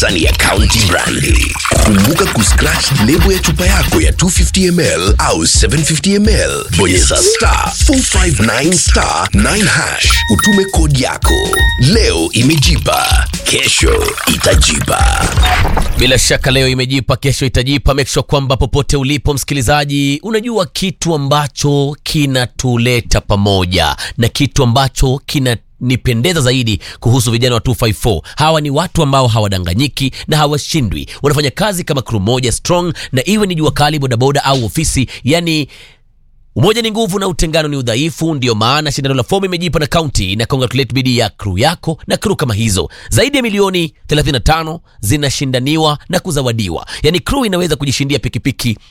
sasa ni ya County Brandy. Kumbuka kuscratch lebo ya chupa yako ya 250ml au 750ml. Bonyeza *459*9#. Utume kodi yako. Leo imejipa, kesho itajipa. Bila shaka leo imejipa, kesho itajipa. Make sure kwamba popote ulipo msikilizaji, unajua kitu ambacho kinatuleta pamoja na kitu ambacho nipendeza zaidi kuhusu vijana wa 254. Hawa ni watu ambao hawadanganyiki na hawashindwi. Wanafanya kazi kama crew moja strong, na iwe ni jua kali, bodaboda au ofisi, yani umoja ni nguvu na utengano ni udhaifu. Ndio maana shindano la fomu imejipa na county na congratulate bidii ya crew yako na crew kama hizo. Zaidi ya milioni 35 zinashindaniwa na kuzawadiwa. Yani crew inaweza kujishindia pikipiki